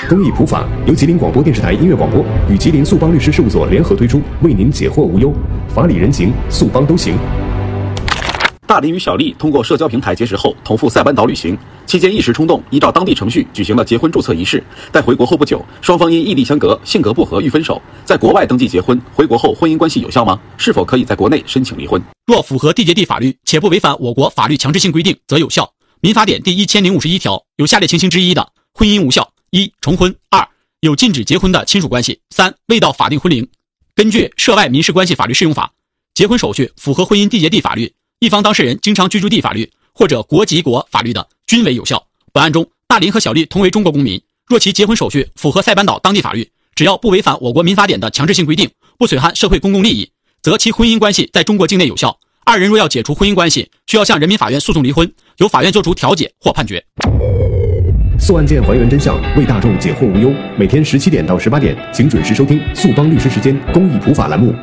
公益普法由吉林广播电视台音乐广播与吉林速邦律师事务所联合推出，为您解惑无忧，法理人情，速邦都行。 大林与小丽通过社交平台结识后，同赴塞班岛旅行，期间一时冲动，依照当地程序举行了结婚注册仪式。但回国后不久，双方因异地相隔、性格不合欲分手。在国外登记结婚，回国后婚姻关系有效吗？是否可以在国内申请离婚？ 若符合缔结地法律，且不违反我国法律强制性规定，则有效。民法典第1051条有下列情形之一的，婚姻无效：一、重婚；二、有禁止结婚的亲属关系；三、未到法定婚龄。根据涉外民事关系法律适用法，结婚手续符合婚姻缔结地法律，一方当事人经常居住地法律或者国籍国法律的，均为有效。本案中，大林和小丽同为中国公民，若其结婚手续符合塞班岛当地法律，只要不违反我国民法典的强制性规定，不损害社会公共利益，则其婚姻关系在中国境内有效。二人若要解除婚姻关系，需要向人民法院诉讼离婚，由法院作出调解或判决。 诉案件还原真相，为大众解惑无忧。每天17点到18点，请准时收听速邦律师时间公益普法栏目。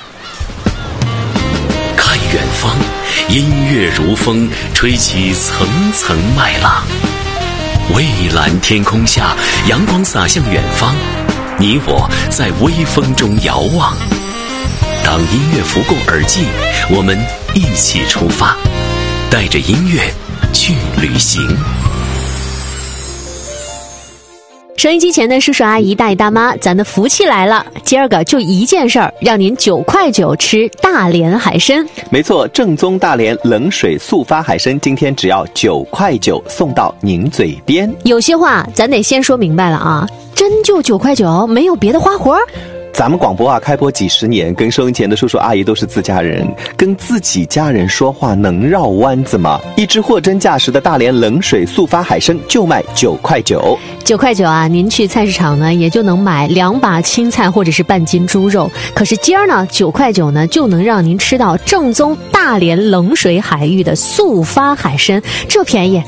看远方，音乐如风，吹起层层麦浪。蔚蓝天空下，阳光洒向远方，你我在微风中遥望。当音乐拂过耳际，我们一起出发，带着音乐去旅行。 收音机前的叔叔阿姨大爷大妈，咱的福气来了！今儿个就一件事儿，让您9块9吃大连海参。 没错，正宗大连冷水速发海参，今天只要9块9送到您嘴边。 有些话咱得先说明白了啊，真就9块9，没有别的花活。 咱们广播开播几十年，跟收音前的叔叔阿姨都是自家人，跟自己家人说话能绕弯子吗？一只货真价实的大连冷水速发海参就卖9块9。 9块9啊，您去菜市场呢也就能买2把青菜或者是半斤猪肉，可是今儿呢9块9呢就能让您吃到正宗大连冷水海域的速发海参，这便宜